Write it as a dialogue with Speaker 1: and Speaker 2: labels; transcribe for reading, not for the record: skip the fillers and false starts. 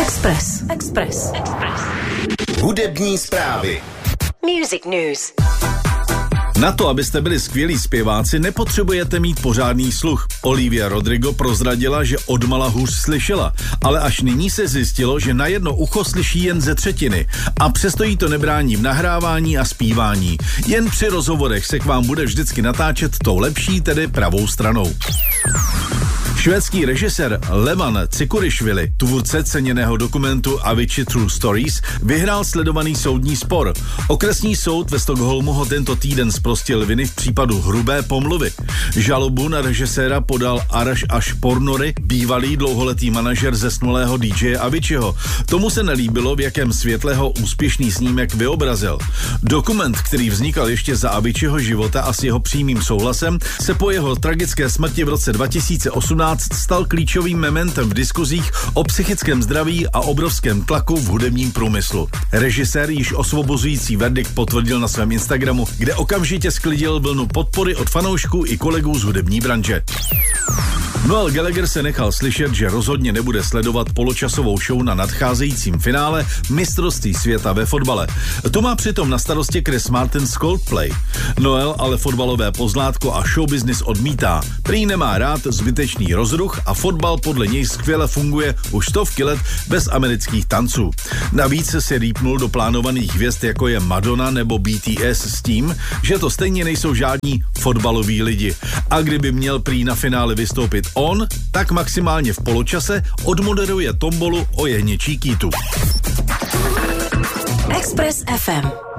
Speaker 1: Express.
Speaker 2: Hudební zprávy.
Speaker 1: Music News.
Speaker 3: Na to, abyste byli skvělí zpěváci, nepotřebujete mít pořádný sluch. Olivia Rodrigo prozradila, že odmala hůř slyšela, ale až nyní se zjistilo, že na jedno ucho slyší jen ze třetiny a přesto jí to nebrání v nahrávání a zpívání. Jen při rozhovorech se k vám bude vždycky natáčet tou lepší, tedy pravou stranou. Švédský režisér Levan Cikurišvili, tvůrce ceněného dokumentu Avicii True Stories, vyhrál sledovaný soudní spor. Okresní soud ve Stockholmu ho tento týden zprostil viny v případu hrubé pomluvy. Žalobu na režiséra podal Arash Ashpornory, bývalý dlouholetý manažer zesnulého DJ Aviciiho. Tomu se nelíbilo, v jakém světle ho úspěšný snímek vyobrazil. Dokument, který vznikal ještě za Aviciiho života a s jeho přímým souhlasem, se po jeho tragické smrti v roce 2018 stal klíčovým mementem v diskuzích o psychickém zdraví a obrovském tlaku v hudebním průmyslu. Režisér již osvobozující verdikt potvrdil na svém Instagramu, kde okamžitě sklidil vlnu podpory od fanoušků i kolegů z hudební branže. Noel Gallagher se nechal slyšet, že rozhodně nebude sledovat poločasovou show na nadcházejícím finále mistrovství světa ve fotbale. To má přitom na starosti Chris Martin z Coldplay. Noel ale fotbalové pozlátko a showbusiness odmítá. Prý nemá rád zbytečný rozruch a fotbal podle něj skvěle funguje už stovky let bez amerických tanců. Navíc se rýpnul do plánovaných hvězd, jako je Madonna nebo BTS, s tím, že to stejně nejsou žádní fotbaloví lidi. A kdyby měl prý na finále vystoupit on, tak maximálně v poločase odmoderuje tombolu o jehněčí kýtu.
Speaker 1: Express FM.